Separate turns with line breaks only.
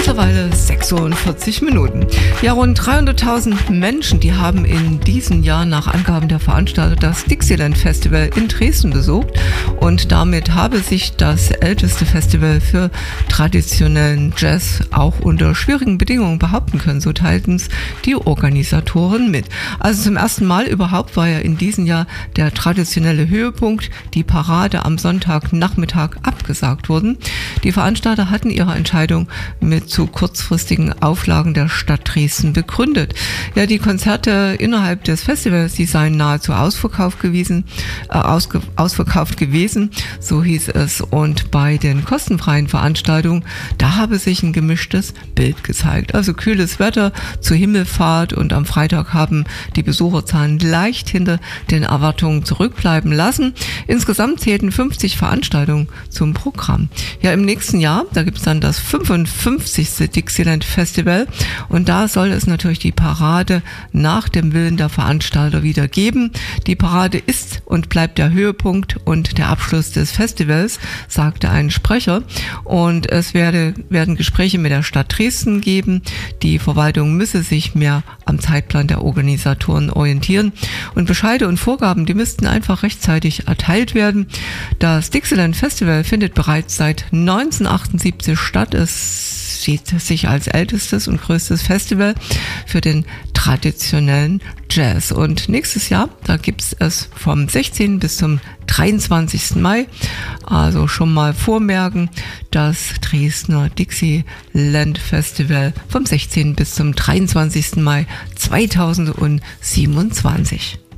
mittlerweile 46 Minuten. Ja, rund 300.000 Menschen, die haben in diesem Jahr nach Angaben der Veranstalter das Dixieland Festival in Dresden besucht und damit habe sich das älteste Festival für traditionellen Jazz auch unter schwierigen Bedingungen behaupten können. So teilten es die Organisatoren mit. Also zum ersten Mal überhaupt war ja in diesem Jahr der traditionelle Höhepunkt, die Parade am Sonntagnachmittag, abgesagt wurden. Die Veranstalter hatten ihre Entscheidung mit zu kurzfristigen Auflagen der Stadt Dresden begründet. Ja, die Konzerte innerhalb des Festivals, die seien nahezu ausverkauft gewesen, so hieß es. Und bei den kostenfreien Veranstaltungen, da habe sich ein gemischtes Bild gezeigt. Also kühles Wetter zur Himmelfahrt und am Freitag haben die Besucherzahlen leicht hinter den Erwartungen zurückbleiben lassen. Insgesamt zählten 50 Veranstaltungen zum Programm. Ja, im nächsten Jahr, da gibt es dann das 55. Dixieland Festival und da soll es natürlich die Parade nach dem Willen der Veranstalter wieder geben. Die Parade ist und bleibt der Höhepunkt und der Abschluss des Festivals, sagte ein Sprecher. Und es werden Gespräche mit der Stadt Dresden geben. Die Verwaltung müsse sich mehr am Zeitplan der Organisatoren orientieren. Und Bescheide und Vorgaben, die müssten einfach rechtzeitig erteilt werden. Das Dixieland Festival findet bereits seit 1978 statt. Es sieht sich als ältestes und größtes Festival für den traditionellen Jazz. Und nächstes Jahr, da gibt es vom 16. bis zum 23. Mai, also schon mal vormerken, das Dresdner Dixieland Festival vom 16. bis zum 23. Mai 2027.